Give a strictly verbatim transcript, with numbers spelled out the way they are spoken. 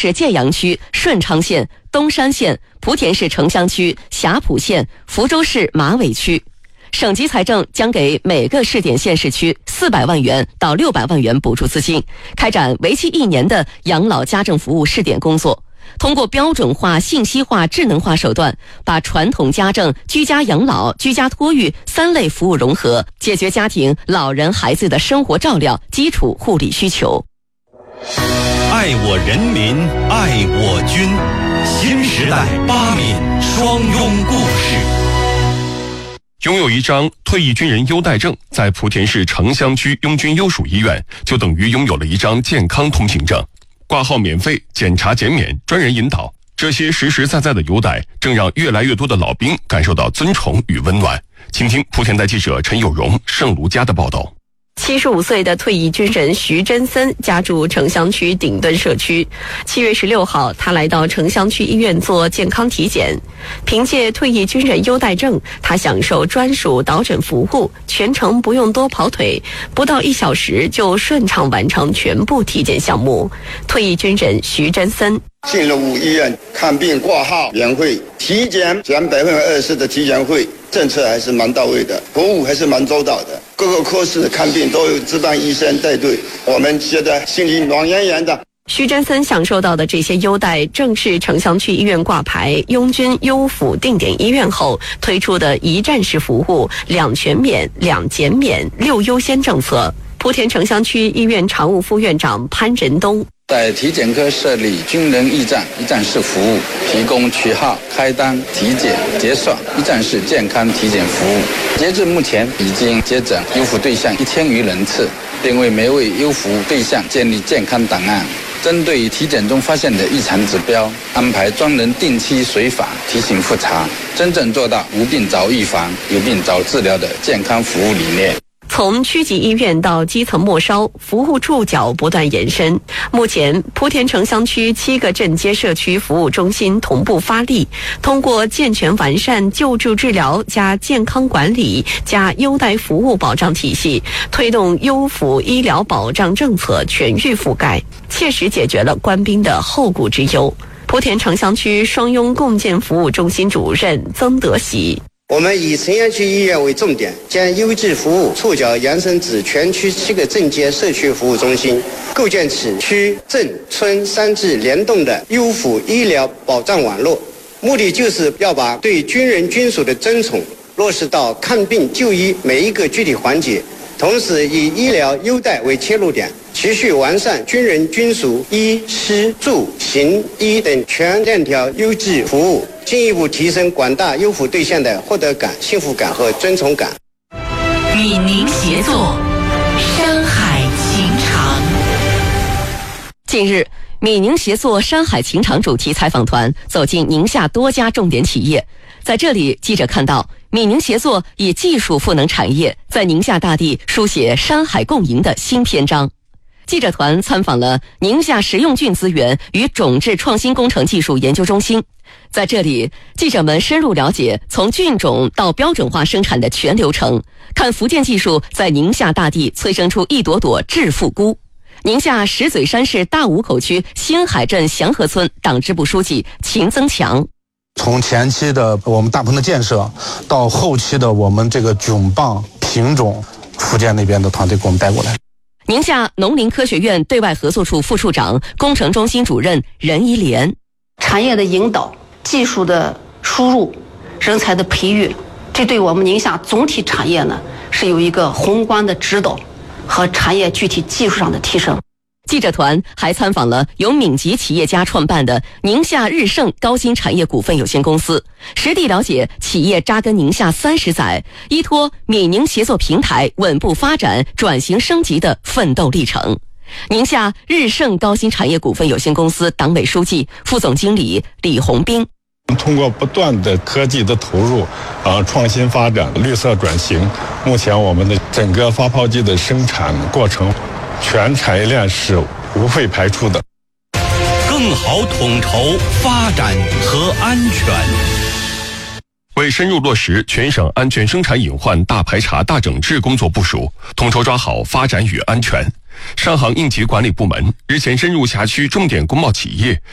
市建阳区顺昌县、东山县、莆田市城乡区霞浦县、福州市马尾区。省级财政将给每个试点县市区四百万元到六百万元补助资金，开展为期一年的养老家政服务试点工作。通过标准化、信息化、智能化手段，把传统家政、居家养老、居家托育三类服务融合，解决家庭老人孩子的生活照料、基础护理需求。 爱我人民，爱我军，新时代八闽双拥故事。拥有一张退役军人优待证，在莆田市城乡区拥军优属医院，就等于拥有了一张健康通行证。挂号免费，检查减免，专人引导，这些实实在在的优待，正让越来越多的老兵感受到尊崇与温暖。请听莆田台记者陈有荣、盛卢佳的报道。 七十五岁的退役军人徐真森家住城乡区顶墩社区。七月十六号，他来到城乡区医院做健康体检。凭借退役军人优待证，他享受专属导诊服务，全程不用多跑腿，不到一小时就顺畅完成全部体检项目。退役军人徐真森。 进入医院看病挂号免费，体检减百分之二十的体检费，政策还是蛮到位的，服务还是蛮周到的，各个科室看病都有值班医生带队，我们觉得心里暖洋洋的。 徐真森享受到的这些优待，正是城乡区医院挂牌拥军优抚定点医院后推出的一站式服务、两全免、两减免、六优先政策。莆田城乡区医院常务副院长潘仁东。 在体检科设立军人驿站一站式服务，提供取号、开单、体检、结算一站式健康体检服务。截至目前，已经接诊优抚对象一千余人次，并为每位优抚对象建立健康档案。针对体检中发现的异常指标，安排专人定期随访提醒复查，真正做到无病早预防、有病早治疗的健康服务理念。 从区级医院到基层末梢，服务触角不断延伸。目前，莆田城乡区七个镇街社区服务中心同步发力，通过健全完善救助治疗加健康管理加优待服务保障体系，推动优抚医疗保障政策全域覆盖，切实解决了官兵的后顾之忧。莆田城乡区双拥共建服务中心主任曾德喜。 我们以城乡区医院为重点，将优质服务触角延伸至全区七个镇街社区服务中心，构建起区、镇、村三治联动的优抚医疗保障网络。目的就是要把对军人军属的尊崇落实到看病就医每一个具体环节，同时以医疗优待为切入点，持续完善军人军属衣食住行医等全链条优质服务，进一步提升广大优抚对象的获得感、幸福感和尊崇感。 闽宁协作，山海情长。近日，闽宁协作山海情长主题采访团走进宁夏多家重点企业，在这里，记者看到闽宁协作以技术赋能产业，在宁夏大地书写山海共赢的新篇章。记者团参访了宁夏食用菌资源与种质创新工程技术研究中心，在这里，记者们深入了解从菌种到标准化生产的全流程，看福建技术在宁夏大地催生出一朵朵致富菇。宁夏石嘴山市大武口区新海镇祥和村党支部书记秦增强。 从前期的我们大棚的建设，到后期的我们这个菌棒品种，福建那边的团队给我们带过来。 宁夏农林科学院对外合作处副处长、工程中心主任任一莲。 产业的引导、技术的输入、人才的培育，这对我们宁夏总体产业呢是有一个宏观的指导和产业具体技术上的提升。 记者团还参访了由闽籍企业家创办的宁夏日盛高新产业股份有限公司，实地了解企业扎根宁夏三十载，依托闽宁协作平台稳步发展、转型升级的奋斗历程。宁夏日盛高新产业股份有限公司党委书记、副总经理李红兵。 通过不断的科技的投入，啊，创新发展、绿色转型，目前我们的整个发泡剂的生产过程，全产业链是无废排出的。 更好统筹发展和安全。为深入落实全省安全生产隐患大排查大整治工作部署，统筹抓好发展与安全，上杭应急管理部门日前深入辖区重点工贸企业